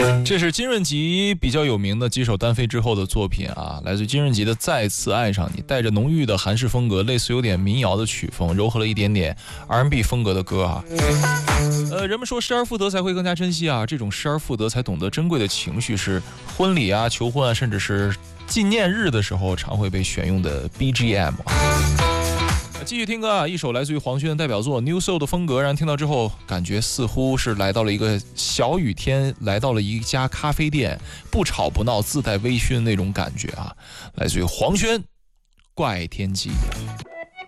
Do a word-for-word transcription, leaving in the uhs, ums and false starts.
这是金润吉比较有名的几首单飞之后的作品啊，来自金润吉的《再次爱上你》，带着浓郁的韩式风格，类似有点民谣的曲风，糅合了一点点 R and B 风格的歌啊。呃，人们说失而复得才会更加珍惜啊，这种失而复得才懂得珍贵的情绪，是婚礼啊、求婚啊，甚至是纪念日的时候常会被选用的 B G M 啊。继续听歌啊，一首来自于黄轩的代表作 New Soul 的风格，让人听到之后感觉似乎是来到了一个小雨天，来到了一家咖啡店，不吵不闹，自带微醺那种感觉啊，来自于黄轩怪天气。